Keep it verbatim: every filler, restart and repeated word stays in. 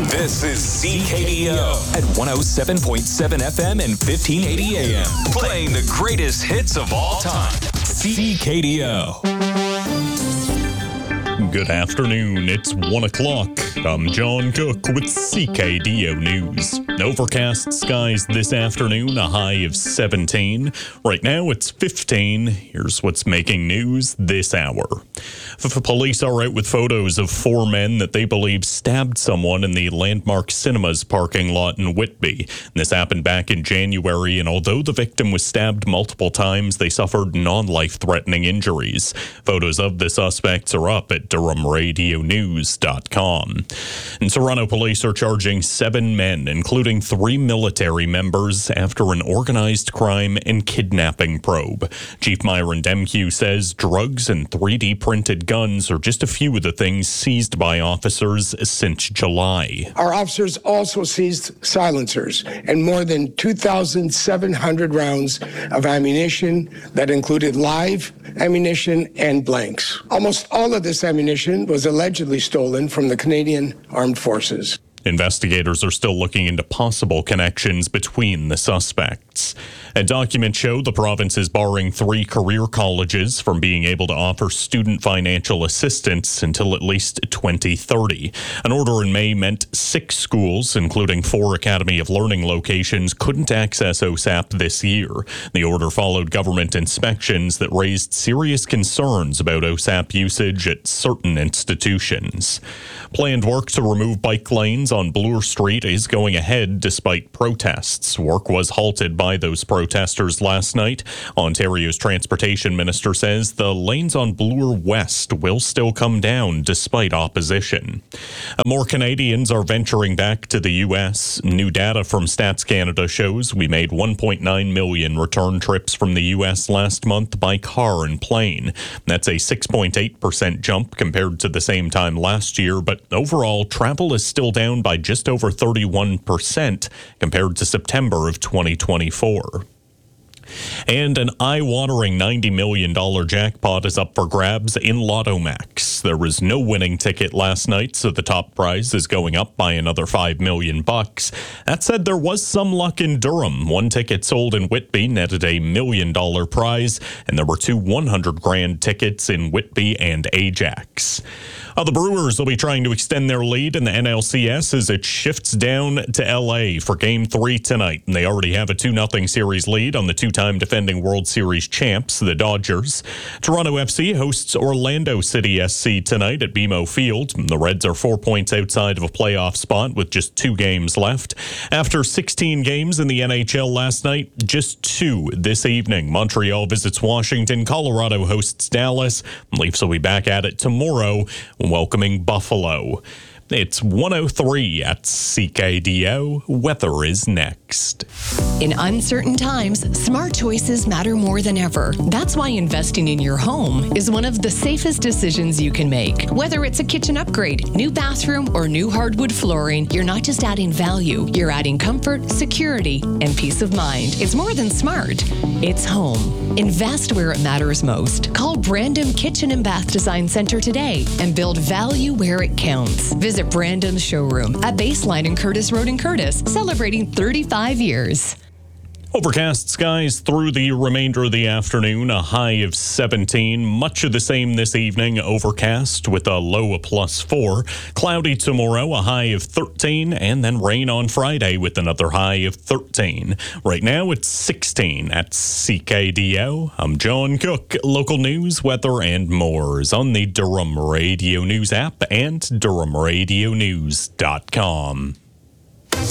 This is C K D O at one oh seven point seven F M and fifteen eighty A M. Playing the greatest hits of all time. C K D O. Good afternoon. It's one o'clock. I'm John Cook with C K D O News. Overcast skies this afternoon, a high of seventeen. Right now it's fifteen. Here's what's making news this hour. F- police are out with photos of four men that they believe stabbed someone in the Landmark Cinemas parking lot in Whitby. This happened back in January, and although the victim was stabbed multiple times, they suffered non-life-threatening injuries. Photos of the suspects are up at Durham Radio News dot com. And Toronto police are charging seven men, including three military members, after an organized crime and kidnapping probe. Chief Myron Demkew says drugs and three D printed guns are just a few of the things seized by officers since July. Our officers also seized silencers and more than two thousand seven hundred rounds of ammunition that included live ammunition and blanks. Almost all of this ammunition was allegedly stolen from the Canadian Armed Forces. Investigators are still looking into possible connections between the suspects. A document showed the province is barring three career colleges from being able to offer student financial assistance until at least twenty thirty. An order in May meant six schools, including four Academy of Learning locations, couldn't access O S A P this year. The order followed government inspections that raised serious concerns about O S A P usage at certain institutions. Planned work to remove bike lanes on Bloor Street is going ahead despite protests. Work was halted by those protesters last night. Ontario's transportation minister says the lanes on Bloor West will still come down despite opposition. More Canadians are venturing back to the U S. New data from Stats Canada shows we made one point nine million return trips from the U S last month by car and plane. That's a six point eight percent jump compared to the same time last year, but overall travel is still down by just over thirty-one percent compared to September of twenty twenty-four. And an eye-watering ninety million dollars jackpot is up for grabs in Lotto Max. There was no winning ticket last night, so the top prize is going up by another five million bucks. That said, there was some luck in Durham. One ticket sold in Whitby netted a million dollar prize, and there were two one hundred grand tickets in Whitby and Ajax. Uh, the Brewers will be trying to extend their lead in the N L C S as it shifts down to L A for Game three tonight. And they already have a two nothing series lead on the two-time defending World Series champs, the Dodgers. Toronto F C hosts Orlando City S C tonight at B M O Field. The Reds are four points outside of a playoff spot with just two games left. After sixteen games in the N H L last night, just two this evening. Montreal visits Washington. Colorado hosts Dallas. Leafs will be back at it tomorrow, welcoming Buffalo. It's one oh three at C K D O. Weather is next. In uncertain times, smart choices matter more than ever. That's why investing in your home is one of the safest decisions you can make. Whether it's a kitchen upgrade, new bathroom, or new hardwood flooring, you're not just adding value, you're adding comfort, security, and peace of mind. It's more than smart. It's home. Invest where it matters most. Call Brandon Kitchen and Bath Design Center today and build value where it counts. Visit Brandon's showroom at Baseline and Curtis Road in Curtis, celebrating thirty-five years. Overcast skies through the remainder of the afternoon, a high of seventeen. Much of the same this evening, overcast with a low of plus four. Cloudy tomorrow, a high of thirteen, and then rain on Friday with another high of thirteen. Right now, it's sixteen at C K D O. I'm John Cook. Local news, weather, and more is on the Durham Radio News app and Durham Radio News dot com.